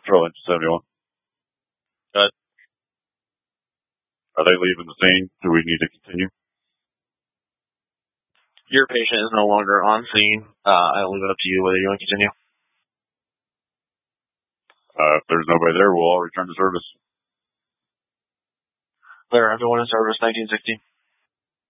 Control engine 71. Good. Are they leaving the scene? Do we need to continue? Your patient is no longer on scene. I'll leave it up to you whether you want to continue. If there's nobody there, we'll all return to service. Clear everyone in service, 1960.